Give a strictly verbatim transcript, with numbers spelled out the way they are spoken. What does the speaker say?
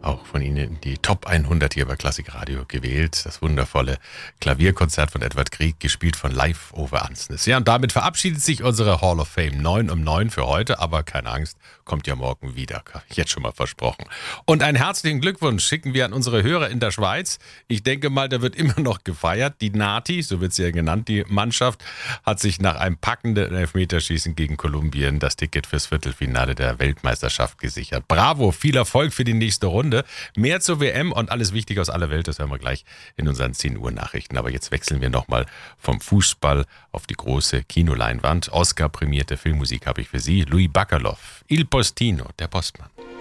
auch von Ihnen in die Top hundert hier bei Klassikradio gewählt. Das wundervolle Klavierkonzert von Edward Grieg, gespielt von Live Over Ansnes. Ja, und damit verabschiedet sich unsere Hall of Fame. neun um neun für heute, aber keine Angst, kommt ja morgen wieder. Habe ich jetzt schon mal versprochen. Und einen herzlichen Glückwunsch schicken wir an unsere Hörer in der Schweiz. Ich denke mal, da wird immer noch gefeiert. Die Nati, so wird sie ja genannt, die Mannschaft, hat sich nach einem packenden Elfmeterschießen gegen Kolumbien das Ticket fürs Viertelfinale der Weltmeisterschaft gesichert. Bravo, viel Erfolg für die nächste Runde. Mehr zur W M und alles Wichtige aus aller Welt, das hören wir gleich in unseren zehn Uhr Nachrichten. Aber jetzt wechseln wir nochmal vom Fußball auf die große Kinoleinwand. Oscar-prämierte Filmmusik habe ich für Sie. Louis Bacalov, Il Postino, der Postmann.